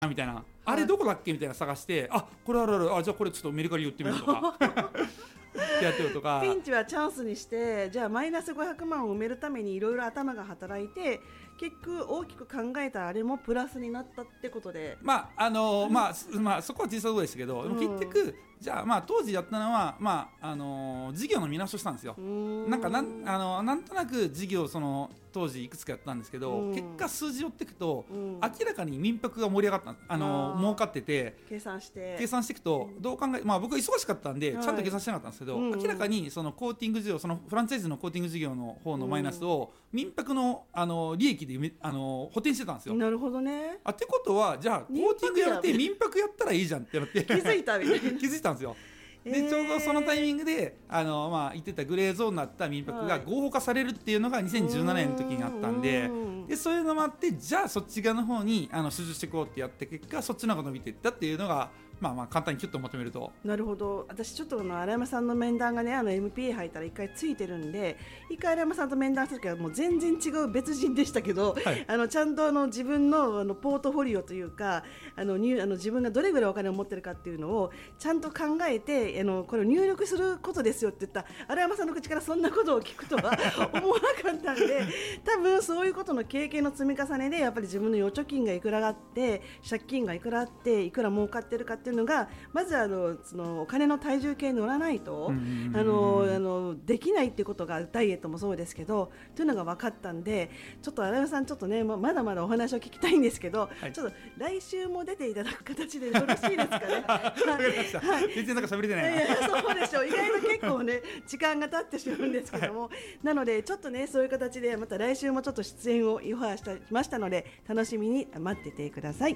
みたいな、あれどこだっけみたいな探して、あ、これあるある、あ、じゃあこれちょっとメルカリ売ってみるとかってやってるとか、 ピンチはチャンスにして、じゃあマイナス500万を埋めるためにいろいろ頭が働いて、結局大きく考えたあれもプラスになったってことで、 そこは実際そうですけど、でも結局じゃあ当時やったのは事業の見直しをしたんですよ。なんとなく事業当時いくつかやったんですけど、結果数字を追っていくと、明らかに民泊が盛り上がった儲かってて、計算していくとどう考え、僕忙しかったんでちゃんと計算してなかったんですけど、明らかにそのコーティング事業、そのフランチャイズのコーティング事業の方のマイナスを民泊の利益で補填してたんですよ。 なるほどね。 ってことはじゃあコーティングやめて民泊やったらいいじゃんってなって気づいたみたいな気づいたんですよ。でちょうどそのタイミングで言ってたグレーゾーンになった民泊が合法化されるっていうのが2017年の時にあったんで、そういうのもあって、じゃあそっち側の方に集中していこうってやって結果そっちの方が伸びていったっていうのが簡単にキュッとまとめると。 なるほど。私ちょっと荒山さんの面談がね、MPA 入ったら1回ついてるんで、1回荒山さんと面談した時はもう全然違う別人でしたけど、はい、ちゃんと自分のポートフォリオというか自分がどれぐらいお金を持ってるかっていうのをちゃんと考えてこれを入力することですよって言った荒山さんの口からそんなことを聞くとは思わなかったんで、多分そういうことの経験の積み重ねでやっぱり自分の預貯金がいくらあって借金がいくらあっていくら儲かってるかっていうのがまずそのお金の体重計に乗らないとできないっていうことがダイエットもそうですけどというのが分かったんで、ちょっと荒山さんちょっとねまだまだお話を聞きたいんですけど、はい、ちょっと来週も出ていただく形でよろしいですかね。 はい、全然なんか喋れてないな。 そうでしょう。意外と結構ね時間が経ってしまうんですけども、はい、なのでちょっとねそういう形でまた来週もちょっと出演をオファーしましたので楽しみに待っててください。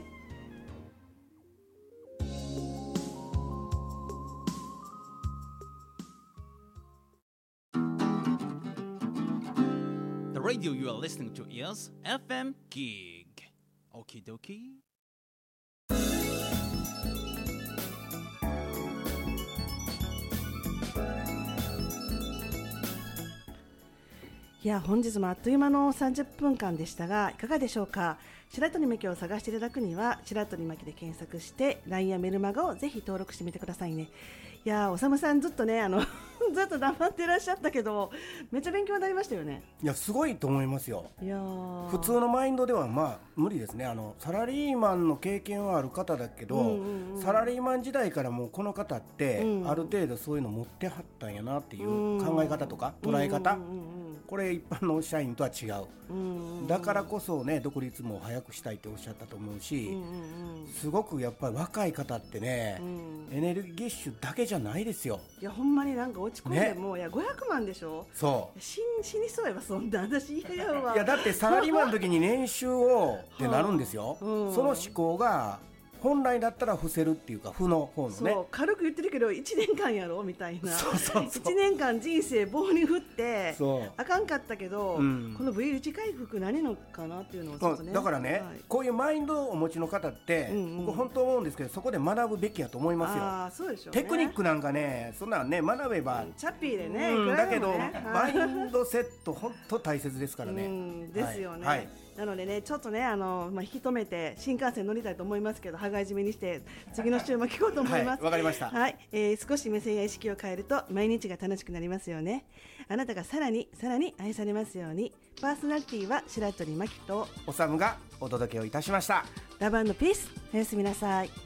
The radio you are listening to is FM Gig. Okie dokie. いや本日もあっという間の30分間でしたがいかがでしょうか。白鳥巻を探していただくには白鳥巻で検索して LINE やメルマガをぜひ登録してみてくださいね。いやおさむさんずっとねずっと黙ってらっしゃったけどめっちゃ勉強になりましたよね。 いやすごいと思いますよ。 いや普通のマインドでは無理ですね。サラリーマンの経験はある方だけど、サラリーマン時代からもうこの方って、ある程度そういうの持ってはったんやなっていう考え方とか捉え方、これ一般の社員とは違う、だからこそね独立も早くしたいっておっしゃったと思うし、すごくやっぱり若い方ってね、エネルギッシュだけじゃないですよ。 いやほんまになんか落ち込んでもう、いや500万でしょ。 そう死にそうやわそんな私嫌やわ。 いやだってサラリーマンの時に年収をってなるんですよ、その思考が本来だったら伏せるっていうか負の方のね。 そう軽く言ってるけど1年間やろみたいな。 そう 1年間人生棒に振ってあかんかったけど、この V 打ち回復何のかなっていうのをちょっとね、 だからね、こういうマインドをお持ちの方って、僕本当思うんですけどそこで学ぶべきやと思いますよ。 そうでしょうね。 テクニックなんかねそんなね学べば、 チャッピーでね、 だけどマインドセット本当大切ですからね。 ですよね、なのでねちょっとね引き止めて新幹線乗りたいと思いますけど羽交い締めにして次の週も聞こうと思います。 わかりました。 少し目線や意識を変えると毎日が楽しくなりますよね。あなたがさらに愛されますように。パーソナリティは白鳥真希とおさむがお届けをいたしました。 ラブ&ピース。おやすみなさい。